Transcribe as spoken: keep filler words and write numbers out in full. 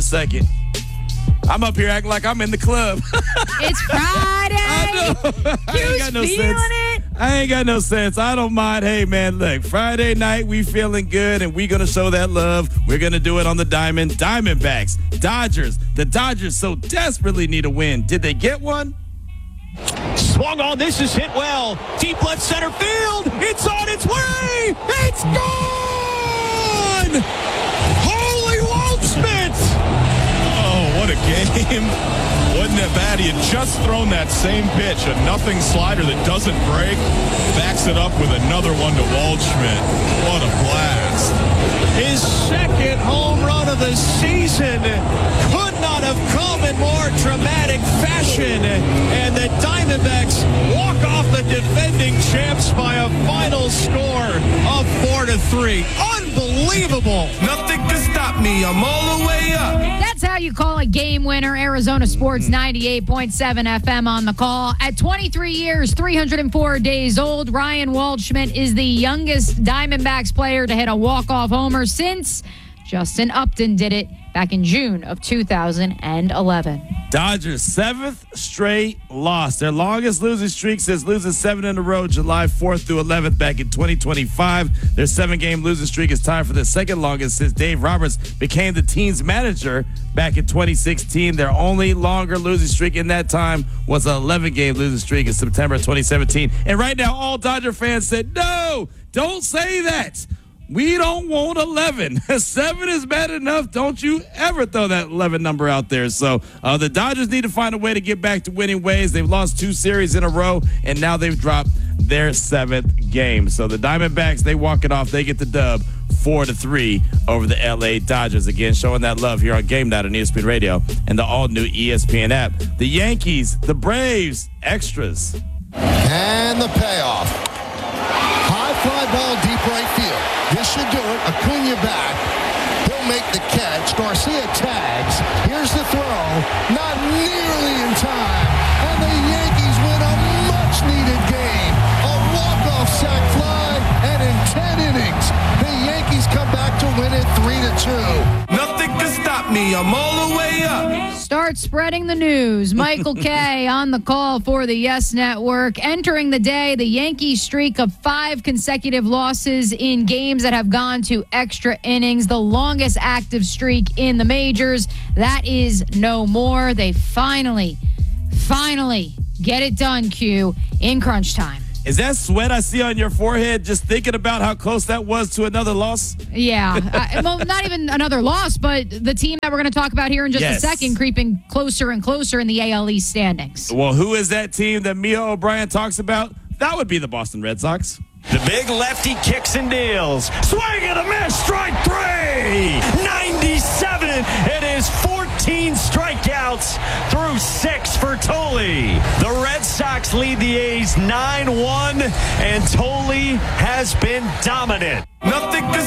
second. I'm up here acting like I'm in the club. It's Friday. I know. I ain't got no feeling sense. it. I ain't got no sense. I don't mind. Hey, man, look, Friday night, we feeling good, and we going to show that love. We're going to do it on the Diamond. Diamondbacks, Dodgers. The Dodgers so desperately need a win. Did they get one? Swung on. This is hit well. Deep left center field. It's on its way. It's gone. Holy Waldschmidt. Oh, what a game. Wasn't that bad? He had just thrown that same pitch, a nothing slider that doesn't break. Backs it up with another one to Waldschmidt. What a blast. His second home run of the season could not have come in more dramatic fashion. And the Diamondbacks walk off the defending champs by a final score of four to three. Unbelievable. Nothing can stop me. I'm all the way up. That's how you call a game winner. Arizona Sports ninety-eight point seven F M on the call. At twenty-three years, three hundred four days old, Ryan Waldschmidt is the youngest Diamondbacks player to hit a walk-off homer since Justin Upton did it back in June of two thousand eleven. Dodgers, seventh straight loss. Their longest losing streak since losing seven in a row, July fourth through eleventh back in twenty twenty-five. Their seven-game losing streak is tied for the second longest since Dave Roberts became the team's manager back in twenty sixteen. Their only longer losing streak in that time was an eleven-game losing streak in September twenty seventeen. And right now, all Dodger fans said, no, don't say that. We don't want eleven. Seven is bad enough. Don't you ever throw that eleven number out there. So uh, the Dodgers need to find a way to get back to winning ways. They've lost two series in a row, and now they've dropped their seventh game. So the Diamondbacks, they walk it off. They get the dub four to three over the L A Dodgers. Again, showing that love here on Game Night on E S P N Radio and the all-new E S P N app. The Yankees, the Braves, extras. And the payoff. High fly ball, deep right field. This should do it. Acuna back. He'll make the catch. Garcia tags. Here's the throw. Not nearly in time. And the Yankees win a much-needed game. A walk-off sac fly. And in ten innings, the Yankees come back to win it three to two. Nothing can stop me. I'm all the way up. Start spreading the news. Michael Kay on the call for the Yes Network. Entering the day, the Yankees streak of five consecutive losses in games that have gone to extra innings, the longest active streak in the majors. That is no more. They finally, finally get it done, Q, in crunch time. Is that sweat I see on your forehead just thinking about how close that was to another loss? Yeah. uh, well, not even another loss, but the team that we're going to talk about here in just Yes. a second creeping closer and closer in the A L East standings. Well, who is that team that Mia O'Brien talks about? That would be the Boston Red Sox. The big lefty kicks and deals. Swing and a miss. Strike three. ninety-seven. It is fourteen strikeouts through six for Tolle. The Red Sox lead the A's nine one, and Tolle has been dominant. Nothing can